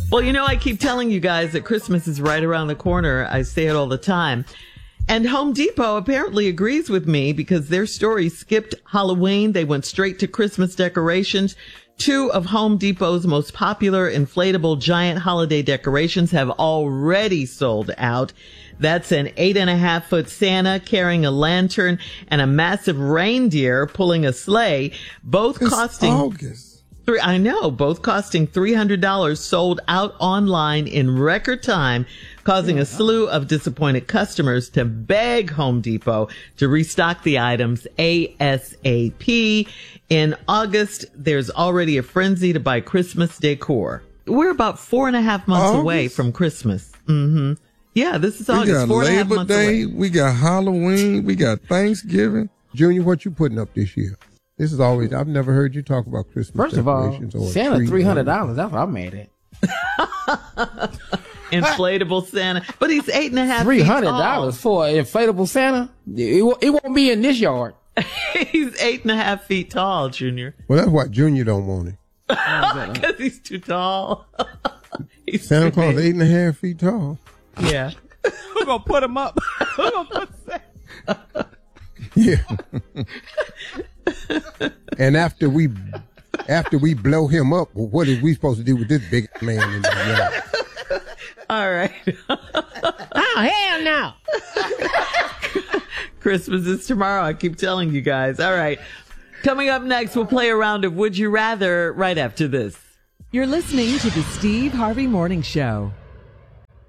Well, I keep telling you guys that Christmas is right around the corner. I say it all the time. And Home Depot apparently agrees with me because their story skipped Halloween. They went straight to Christmas decorations. 2 of Home Depot's most popular inflatable giant holiday decorations have already sold out. That's an 8.5-foot Santa carrying a lantern and a massive reindeer pulling a sleigh, both costing August. Both costing $300, sold out online in record time, causing a slew of disappointed customers to beg Home Depot to restock the items ASAP. In August, there's already a frenzy to buy Christmas decor. We're about 4.5 months away from Christmas. Mm-hmm. Yeah, this is August. We got Labor Day, away. we got Halloween, we got Thanksgiving. Junior, what you putting up this year? This is always, I've never heard you talk about Christmas decorations. First of all, Santa $300. That's what I'm mad at. Inflatable Santa. But he's 8.5 feet tall. $300 for an inflatable Santa? It won't be in this yard. He's 8.5 feet tall, Junior. Well, that's why Junior don't want it. Because he's too tall. Santa Claus 8.5 feet tall. Yeah. We're going to put him up. We're going to put Santa. Yeah. And after we blow him up, what are we supposed to do with this big man in the yard? All right. Oh, hell no. Christmas is tomorrow. I keep telling you guys. All right. Coming up next, we'll play a round of Would You Rather right after this. You're listening to the Steve Harvey Morning Show.